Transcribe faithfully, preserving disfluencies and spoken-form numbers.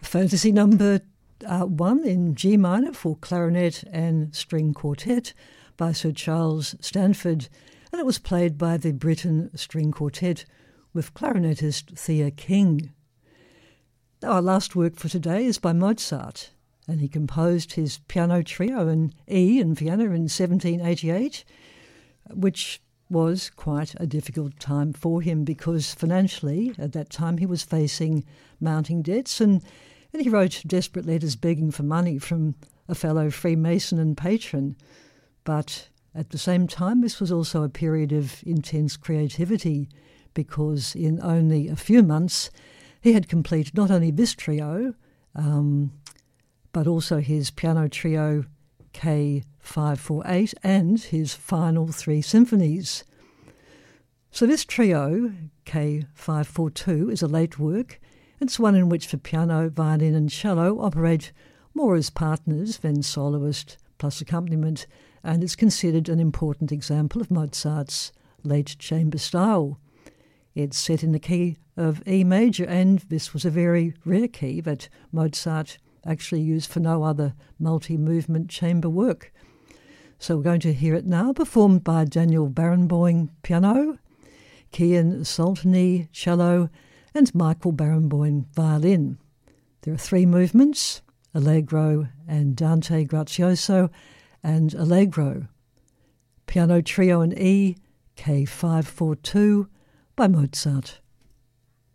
Fantasy number uh, one in G minor for clarinet and string quartet by Sir Charles Stanford, and it was played by the Britten String Quartet with clarinetist Thea King. Our last work for today is by Mozart, and he composed his piano trio in E in Vienna in seventeen eighty-eight, which was quite a difficult time for him because financially at that time he was facing mounting debts, and, and he wrote desperate letters begging for money from a fellow Freemason and patron. But at the same time, this was also a period of intense creativity because in only a few months he had completed not only this trio, um, but also his piano trio K five forty-eight and his final three symphonies. So this trio, K five forty-two, is a late work. It's one in which the piano, violin and cello operate more as partners than soloist plus accompaniment, and is considered an important example of Mozart's late chamber style. It's set in the key of E major, and this was a very rare key that Mozart actually used for no other multi-movement chamber work. So we're going to hear it now, performed by Daniel Barenboim piano, Kian Soltany cello, and Michael Barenboim violin. There are three movements, Allegro, Andante grazioso, and Allegro. Piano trio in E, K five forty-two, by Mozart.